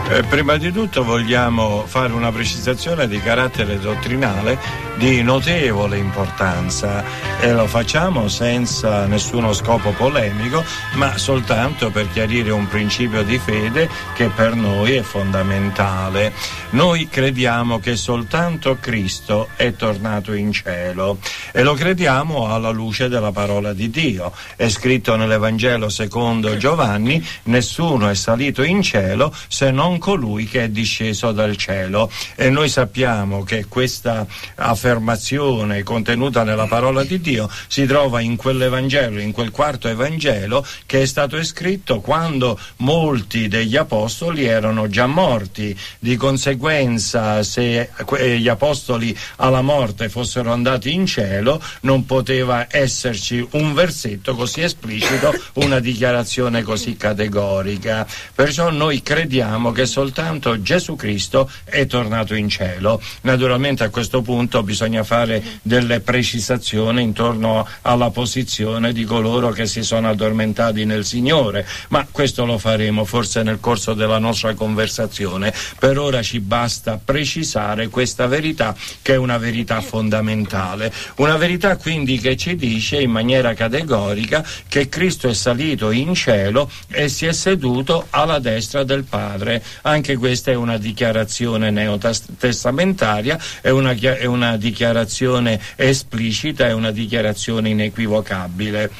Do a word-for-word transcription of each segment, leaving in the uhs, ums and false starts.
Eh, prima di tutto vogliamo fare una precisazione di carattere dottrinale di notevole importanza e lo facciamo senza nessuno scopo polemico, ma soltanto per chiarire un principio di fede che per noi è fondamentale. Noi crediamo che soltanto Cristo è tornato in cielo e lo crediamo alla luce della parola di Dio. È scritto nell'Evangelo secondo Giovanni: nessuno è salito in cielo se non colui che è disceso dal cielo. E noi sappiamo che questa affermazione contenuta nella parola di Dio si trova in quell'Evangelo, in quel quarto Evangelo che è stato scritto quando molti degli apostoli erano già morti. Di conseguenza, se gli apostoli alla morte fossero andati in cielo, non poteva esserci un versetto così esplicito, una dichiarazione così categorica. Perciò noi crediamo che soltanto Gesù Cristo è tornato in cielo. Naturalmente a questo punto bisogna fare delle precisazioni intorno alla posizione di coloro che si sono addormentati nel Signore, ma questo lo faremo forse nel corso della nostra conversazione. Per ora ci basta precisare questa verità, che è una verità fondamentale, una verità quindi che ci dice in maniera categorica che Cristo è salito in cielo e si è seduto alla destra del Padre. Anche questa è una dichiarazione neotestamentaria, è una, è una dichiarazione esplicita, è una dichiarazione inequivocabile.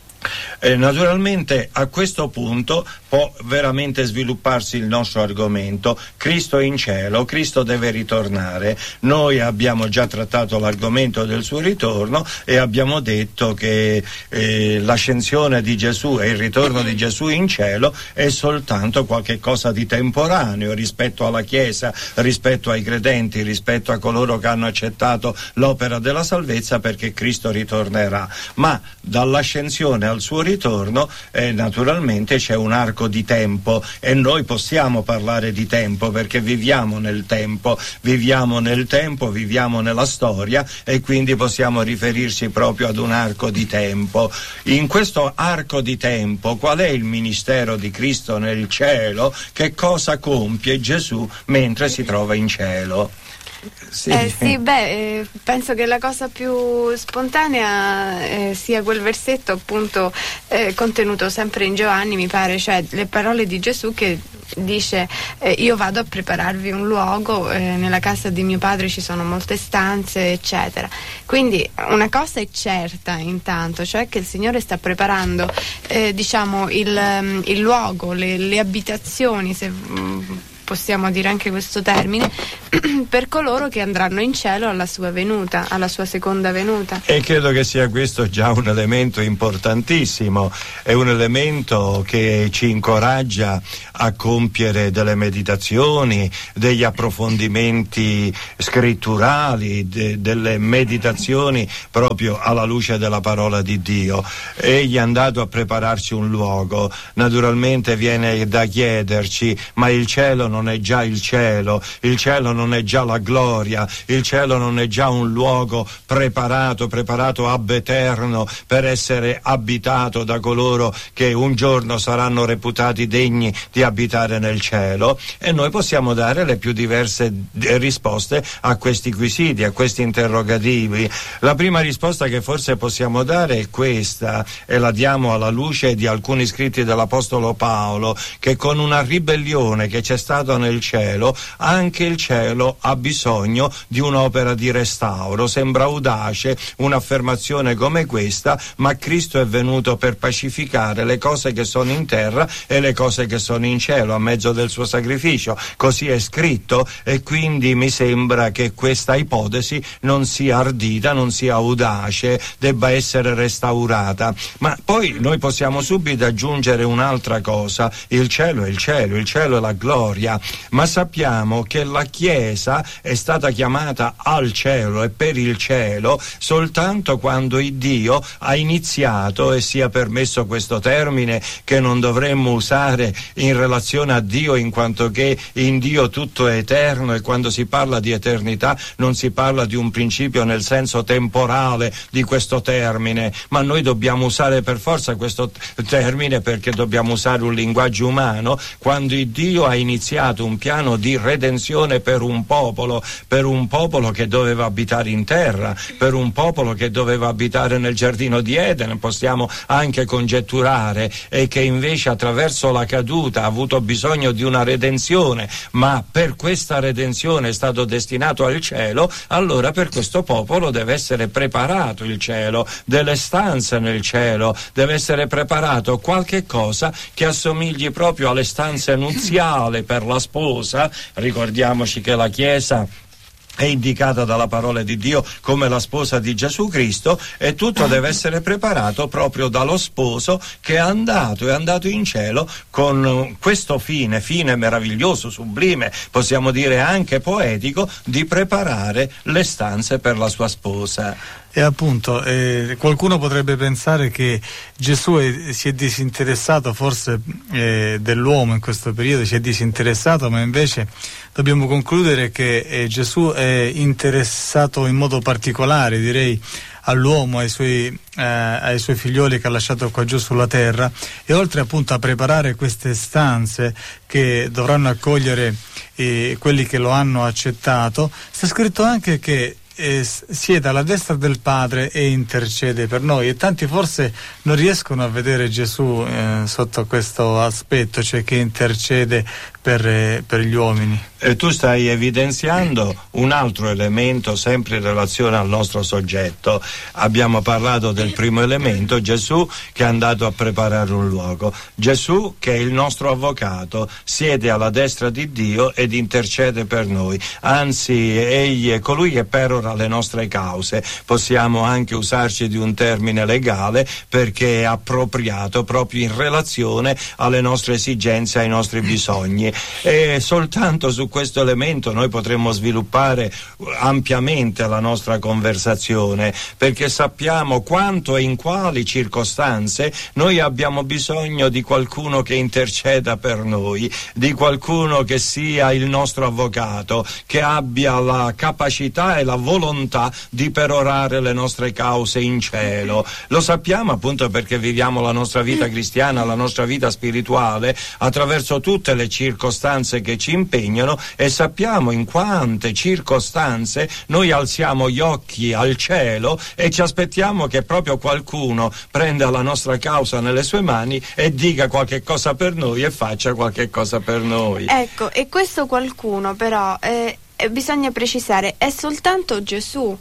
Eh, naturalmente a questo punto può veramente svilupparsi il nostro argomento. Cristo è in cielo, Cristo deve ritornare. Noi abbiamo già trattato l'argomento del suo ritorno e abbiamo detto che eh, l'ascensione di Gesù e il ritorno di Gesù in cielo è soltanto qualche cosa di temporaneo rispetto alla Chiesa, rispetto ai credenti, rispetto a coloro che hanno accettato l'opera della salvezza, perché Cristo ritornerà. Ma dall'ascensione al suo ritorno eh, naturalmente c'è un arco di tempo e noi possiamo parlare di tempo perché viviamo nel tempo, viviamo nel tempo, viviamo nella storia e quindi possiamo riferirci proprio ad un arco di tempo. In questo arco di tempo qual è il ministero di Cristo nel cielo? Che cosa compie Gesù mentre si trova in cielo? Sì, eh, sì beh, eh, penso che la cosa più spontanea eh, sia quel versetto appunto eh, contenuto sempre in Giovanni, mi pare, cioè le parole di Gesù che dice eh, io vado a prepararvi un luogo, eh, nella casa di mio padre ci sono molte stanze, eccetera. Quindi una cosa è certa intanto, cioè che il Signore sta preparando eh, diciamo il, il luogo, le, le abitazioni, se mh, possiamo dire anche questo termine, per coloro che andranno in cielo alla sua venuta, alla sua seconda venuta. E credo che sia questo già un elemento importantissimo, è un elemento che ci incoraggia a compiere delle meditazioni, degli approfondimenti scritturali, de, delle meditazioni proprio alla luce della parola di Dio. Egli è andato a prepararci un luogo. Naturalmente viene da chiederci, ma il cielo non non è già il cielo, il cielo non è già la gloria, il cielo non è già un luogo preparato, preparato ab eterno per essere abitato da coloro che un giorno saranno reputati degni di abitare nel cielo? E noi possiamo dare le più diverse risposte a questi quesiti, a questi interrogativi. La prima risposta che forse possiamo dare è questa, e la diamo alla luce di alcuni scritti dell'Apostolo Paolo, che con una ribellione che c'è stata nel cielo, anche il cielo ha bisogno di un'opera di restauro. Sembra audace un'affermazione come questa, ma Cristo è venuto per pacificare le cose che sono in terra e le cose che sono in cielo a mezzo del suo sacrificio. Così è scritto, e quindi mi sembra che questa ipotesi non sia ardita, non sia audace, debba essere restaurata. Ma poi noi possiamo subito aggiungere un'altra cosa: il cielo è il cielo, il cielo è la gloria. Ma sappiamo che la Chiesa è stata chiamata al cielo e per il cielo soltanto quando il Dio ha iniziato, e sia permesso questo termine che non dovremmo usare in relazione a Dio, in quanto che in Dio tutto è eterno, e quando si parla di eternità non si parla di un principio nel senso temporale di questo termine, ma noi dobbiamo usare per forza questo termine perché dobbiamo usare un linguaggio umano. Quando il Dio ha iniziato stato un piano di redenzione per un popolo, per un popolo che doveva abitare in terra, per un popolo che doveva abitare nel giardino di Eden, possiamo anche congetturare, e che invece attraverso la caduta ha avuto bisogno di una redenzione, ma per questa redenzione è stato destinato al cielo. Allora per questo popolo deve essere preparato il cielo, delle stanze nel cielo, deve essere preparato qualche cosa che assomigli proprio alle stanze nuziali per la sposa. Ricordiamoci che la Chiesa è indicata dalla parola di Dio come la sposa di Gesù Cristo, e tutto deve essere preparato proprio dallo sposo che è andato, è andato in cielo con questo fine, fine meraviglioso, sublime, possiamo dire anche poetico, di preparare le stanze per la sua sposa. E appunto, eh, qualcuno potrebbe pensare che Gesù è, si è disinteressato forse eh, dell'uomo in questo periodo, si è disinteressato, ma invece dobbiamo concludere che eh, Gesù è interessato in modo particolare, direi, all'uomo, ai suoi, eh, ai suoi figlioli che ha lasciato qua giù sulla terra, e oltre appunto a preparare queste stanze che dovranno accogliere eh, quelli che lo hanno accettato, sta scritto anche che Eh, siede alla destra del Padre e intercede per noi, e tanti forse non riescono a vedere Gesù eh, sotto questo aspetto, cioè che intercede per, eh, per gli uomini. E tu stai evidenziando un altro elemento sempre in relazione al nostro soggetto. Abbiamo parlato del primo elemento, Gesù che è andato a preparare un luogo, Gesù che è il nostro avvocato, siede alla destra di Dio ed intercede per noi, anzi egli è colui che perora le nostre cause. Possiamo anche usarci di un termine legale perché è appropriato proprio in relazione alle nostre esigenze, ai nostri bisogni, e soltanto su questo elemento noi potremmo sviluppare ampiamente la nostra conversazione, perché sappiamo quanto e in quali circostanze noi abbiamo bisogno di qualcuno che interceda per noi, di qualcuno che sia il nostro avvocato, che abbia la capacità e la volontà di perorare le nostre cause in cielo. Lo sappiamo appunto perché viviamo la nostra vita cristiana, la nostra vita spirituale attraverso tutte le circostanze che ci impegnano, e sappiamo in quante circostanze noi alziamo gli occhi al cielo e ci aspettiamo che proprio qualcuno prenda la nostra causa nelle sue mani e dica qualche cosa per noi e faccia qualche cosa per noi. Ecco, e questo qualcuno però eh, bisogna precisare, è soltanto Gesù.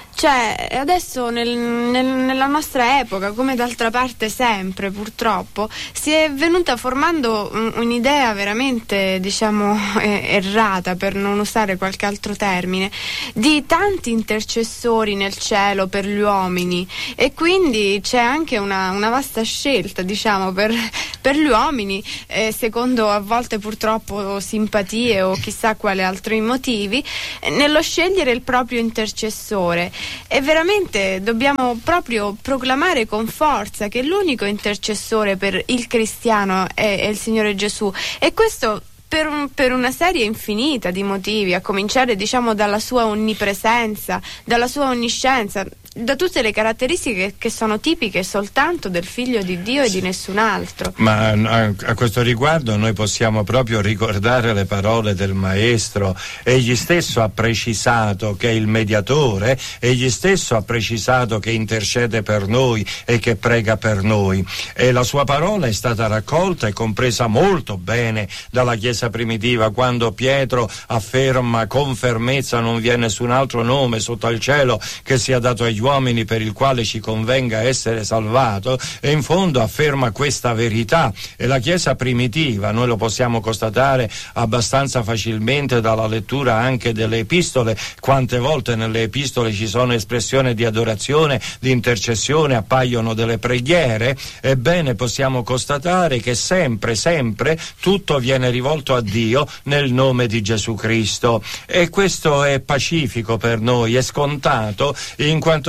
Cioè, adesso nel, nel, nella nostra epoca, come d'altra parte sempre purtroppo, si è venuta formando un, un'idea veramente, diciamo, eh, errata, per non usare qualche altro termine, di tanti intercessori nel cielo per gli uomini, e quindi c'è anche una, una vasta scelta, diciamo, per, per gli uomini, eh, secondo a volte purtroppo simpatie o chissà quali altri motivi, eh, nello scegliere il proprio intercessore. E veramente dobbiamo proprio proclamare con forza che l'unico intercessore per il cristiano è, è il Signore Gesù, e questo per, un, per una serie infinita di motivi, a cominciare, diciamo, dalla sua onnipresenza, dalla sua onniscienza, da tutte le caratteristiche che sono tipiche soltanto del Figlio di Dio e di nessun altro. Ma a, a questo riguardo noi possiamo proprio ricordare le parole del Maestro. Egli stesso ha precisato che è il mediatore, egli stesso ha precisato che intercede per noi e che prega per noi, e la sua parola è stata raccolta e compresa molto bene dalla Chiesa primitiva, quando Pietro afferma con fermezza: non vi è nessun altro nome sotto al cielo che sia dato agli uomini per il quale ci convenga essere salvato, e in fondo afferma questa verità. E la Chiesa primitiva, noi lo possiamo constatare abbastanza facilmente dalla lettura anche delle epistole, quante volte nelle epistole ci sono espressioni di adorazione, di intercessione, appaiono delle preghiere. Ebbene, possiamo constatare che sempre, sempre tutto viene rivolto a Dio nel nome di Gesù Cristo, e questo è pacifico per noi, è scontato, in quanto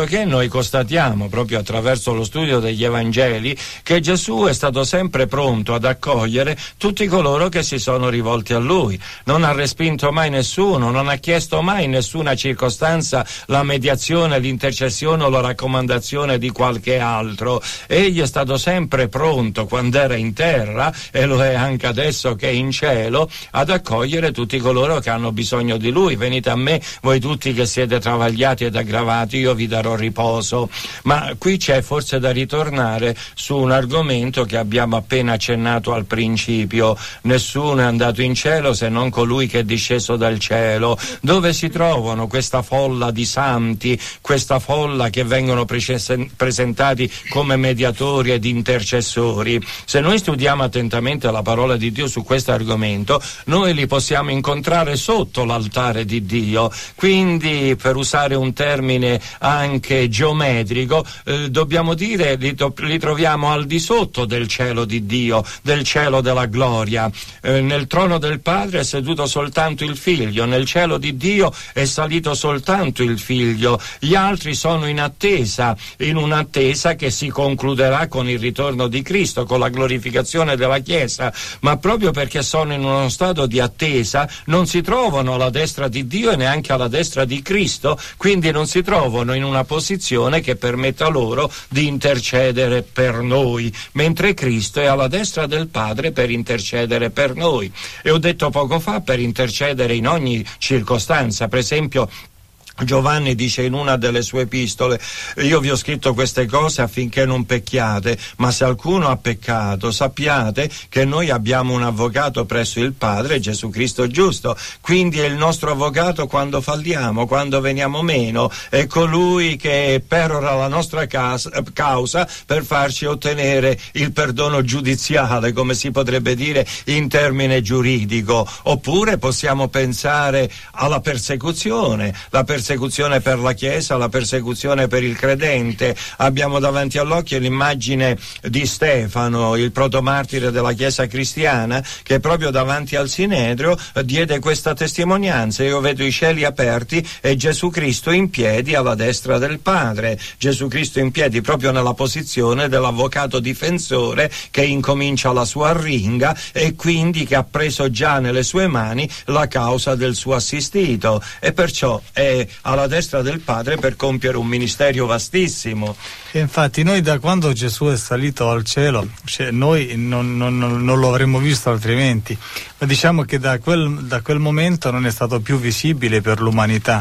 che noi constatiamo proprio attraverso lo studio degli Evangeli che Gesù è stato sempre pronto ad accogliere tutti coloro che si sono rivolti a Lui, non ha respinto mai nessuno, non ha chiesto mai in nessuna circostanza la mediazione, l'intercessione o la raccomandazione di qualche altro. Egli è stato sempre pronto quando era in terra, e lo è anche adesso che è in cielo, ad accogliere tutti coloro che hanno bisogno di Lui. Venite a me voi tutti che siete travagliati ed aggravati, io vi darò riposo. Ma qui c'è forse da ritornare su un argomento che abbiamo appena accennato al principio: nessuno è andato in cielo se non colui che è disceso dal cielo. Dove si trovano questa folla di santi, questa folla che vengono pre- presentati come mediatori ed intercessori? Se noi studiamo attentamente la parola di Dio su questo argomento, noi li possiamo incontrare sotto l'altare di Dio. Quindi, per usare un termine anche geometrico, eh, dobbiamo dire li, to- li troviamo al di sotto del cielo di Dio, del cielo della gloria. Eh, nel trono del Padre è seduto soltanto il Figlio, nel cielo di Dio è salito soltanto il Figlio. Gli altri sono in attesa, in un'attesa che si concluderà con il ritorno di Cristo, con la glorificazione della Chiesa. Ma proprio perché sono in uno stato di attesa, non si trovano alla destra di Dio e neanche alla destra di Cristo, quindi non si trovano in una posizione che permetta loro di intercedere per noi, mentre Cristo è alla destra del Padre per intercedere per noi. E ho detto poco fa, per intercedere in ogni circostanza. Per esempio, Giovanni dice in una delle sue epistole: io vi ho scritto queste cose affinché non pecchiate, ma se alcuno ha peccato sappiate che noi abbiamo un avvocato presso il Padre, Gesù Cristo giusto. Quindi è il nostro avvocato quando falliamo, quando veniamo meno, è colui che perora la nostra casa, causa per farci ottenere il perdono giudiziale, come si potrebbe dire in termine giuridico. Oppure possiamo pensare alla persecuzione, la persecuzione persecuzione per la Chiesa, la persecuzione per il credente. Abbiamo davanti all'occhio l'immagine di Stefano, il protomartire della Chiesa cristiana, che proprio davanti al Sinedrio diede questa testimonianza: io vedo i cieli aperti e Gesù Cristo in piedi alla destra del Padre. Gesù Cristo in piedi proprio nella posizione dell'avvocato difensore che incomincia la sua arringa e quindi che ha preso già nelle sue mani la causa del suo assistito, e perciò è alla destra del Padre per compiere un ministero vastissimo. E infatti noi, da quando Gesù è salito al cielo, cioè noi non, non, non lo avremmo visto altrimenti, ma diciamo che da quel, da quel momento non è stato più visibile per l'umanità.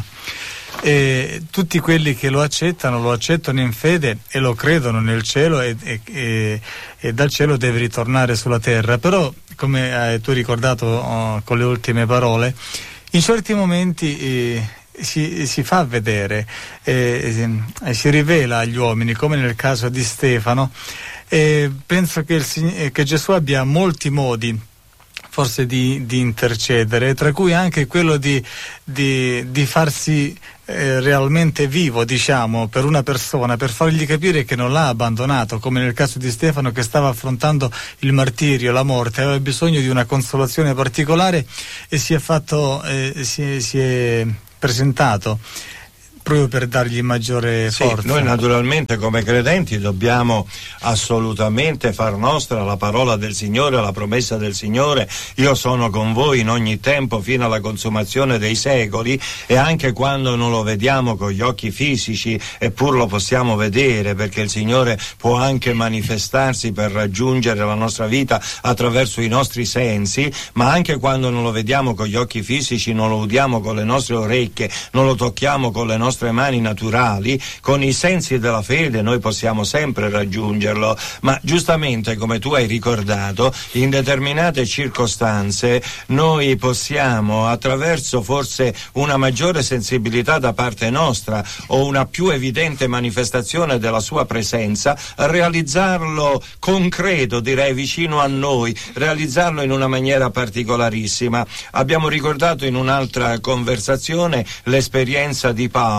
E tutti quelli che lo accettano lo accettano in fede e lo credono nel cielo, e, e, e, e dal cielo deve ritornare sulla terra. Però, come hai tu ricordato oh, con le ultime parole, in certi momenti eh, Si, si fa vedere, eh, eh, si rivela agli uomini, come nel caso di Stefano. Eh, penso che, il, che Gesù abbia molti modi forse di, di intercedere, tra cui anche quello di, di, di farsi eh, realmente vivo, diciamo, per una persona, per fargli capire che non l'ha abbandonato, come nel caso di Stefano, che stava affrontando il martirio, la morte, aveva bisogno di una consolazione particolare e si è fatto, eh, si, si è presentato proprio per dargli maggiore sì, forza. Noi naturalmente come credenti dobbiamo assolutamente far nostra la parola del Signore, la promessa del Signore: io sono con voi in ogni tempo fino alla consumazione dei secoli. E anche quando non lo vediamo con gli occhi fisici, eppur lo possiamo vedere, perché il Signore può anche manifestarsi per raggiungere la nostra vita attraverso i nostri sensi, ma anche quando non lo vediamo con gli occhi fisici, non lo udiamo con le nostre orecchie, non lo tocchiamo con le nostre mani naturali, con i sensi della fede noi possiamo sempre raggiungerlo. Ma giustamente, come tu hai ricordato, in determinate circostanze noi possiamo, attraverso forse una maggiore sensibilità da parte nostra o una più evidente manifestazione della sua presenza, realizzarlo concreto, direi vicino a noi, realizzarlo in una maniera particolarissima. Abbiamo ricordato in un'altra conversazione l'esperienza di Paolo,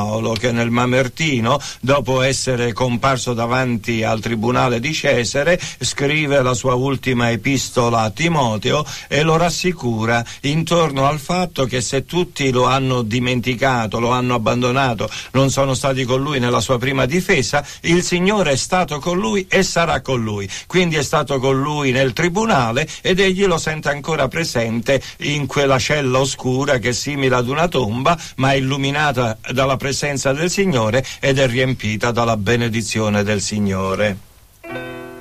Paolo, che nel Mamertino, dopo essere comparso davanti al tribunale di Cesare, scrive la sua ultima epistola a Timoteo e lo rassicura intorno al fatto che se tutti lo hanno dimenticato, lo hanno abbandonato, non sono stati con lui nella sua prima difesa, il Signore è stato con lui e sarà con lui. Quindi è stato con lui nel tribunale ed egli lo sente ancora presente in quella cella oscura che è simile ad una tomba, ma è illuminata dalla presenza del Signore ed è riempita dalla benedizione del Signore.